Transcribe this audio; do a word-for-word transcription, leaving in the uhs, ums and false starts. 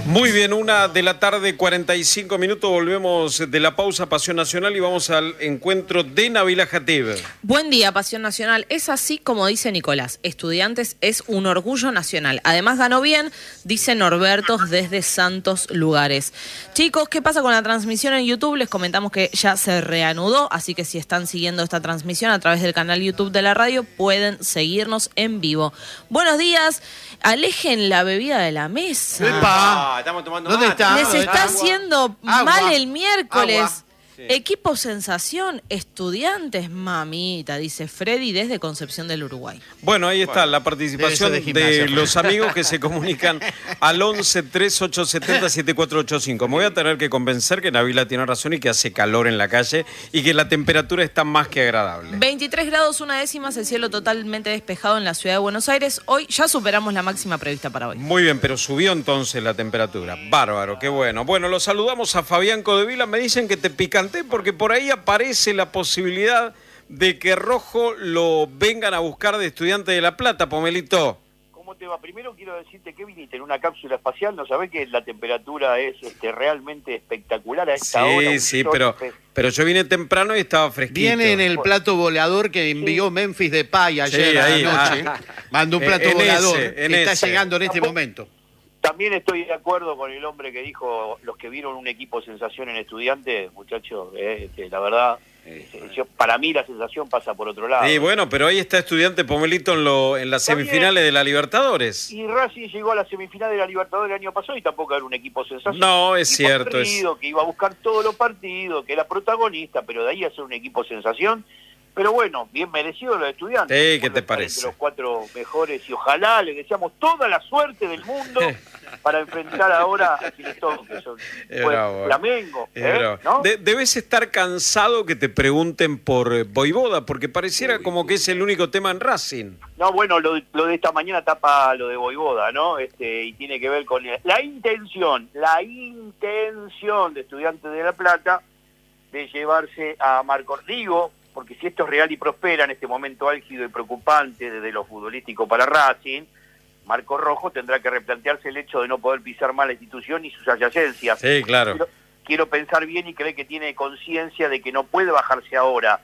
Muy bien, una de la tarde, cuarenta y cinco minutos, volvemos de la pausa Pasión Nacional y vamos al encuentro de Nabila Jatib. Buen día, Pasión Nacional. Es así como dice Nicolás, Estudiantes es un orgullo nacional. Además ganó bien, dice Norberto desde Santos Lugares. Chicos, ¿qué pasa con la transmisión en YouTube? Les comentamos que ya se reanudó, así que si están siguiendo esta transmisión a través del canal YouTube de la radio, pueden seguirnos en vivo. Buenos días, alejen la bebida de la mesa. ¡Epa! Ah, estamos tomando ¿Dónde mate. está? Les ¿Dónde está está? haciendo Agua. mal el miércoles. Agua. Sí. Equipo Sensación, Estudiantes, mamita, dice Freddy desde Concepción del Uruguay. Bueno, ahí está Bueno, la participación debe de, ser de gimnasia. los amigos que se comunican al once, tres ocho siete cero, siete cuatro ocho cinco. Me voy a tener que convencer que Nabila tiene razón y que hace calor en la calle y que la temperatura está más que agradable. veintitrés grados, una décimas, el cielo totalmente despejado en la ciudad de Buenos Aires. Hoy ya superamos la máxima prevista para hoy. Muy bien, pero subió entonces la temperatura. Bárbaro, qué bueno. Bueno, los saludamos a Fabián Codevila. Me dicen que te picanté porque por ahí aparece la posibilidad de que Rojo lo vengan a buscar de Estudiantes de La Plata, Pomelito. ¿Cómo te va? Primero quiero decirte que viniste en una cápsula espacial, ¿no sabés que la temperatura es este, realmente espectacular a esta Sí, hora? Un sí, sol pero, espe- pero yo vine temprano y estaba fresquito. Viene en el plato volador que envió Memphis Depay ayer Sí, a ahí, la noche. ah. Mandó un plato En volador ese, en que está ese. llegando en este momento. También estoy de acuerdo con el hombre que dijo, los que vieron un equipo sensación en Estudiantes, muchachos, eh, este, la verdad, eh, yo- para mí la sensación pasa por otro lado. Sí, bueno, pero ahí está Estudiante Pomelito en, lo, en las Está bien. semifinales de la Libertadores. Y Racing llegó a la semifinal de la Libertadores el año pasado y tampoco era un equipo sensación. No, es Un equipo cierto, aguerrido, que iba a buscar todos los partidos, que era protagonista, pero de ahí a ser un equipo sensación. Pero bueno, bien merecido los Estudiantes. Sí, ¿qué Vuelven te a estar parece? entre los cuatro mejores y ojalá les deseamos toda la suerte del mundo para enfrentar ahora a quienes son, que son Es pues, bravo, eh. Flamengo, Es ¿eh? bravo. ¿no? De- debes estar cansado que te pregunten por eh, Voivoda, porque pareciera como que es el único tema en Racing. No, bueno, lo, de- lo de esta mañana tapa lo de Voivoda, ¿no? Este, y tiene que ver con la intención, la intención de Estudiantes de La Plata de llevarse a Marco Rigo, porque si esto es real y prospera en este momento álgido y preocupante desde lo futbolístico para Racing, Marco Rojo tendrá que replantearse el hecho de no poder pisar más la institución y sus adyacencias. Sí, claro. Quiero, quiero pensar bien y creer que tiene conciencia de que no puede bajarse ahora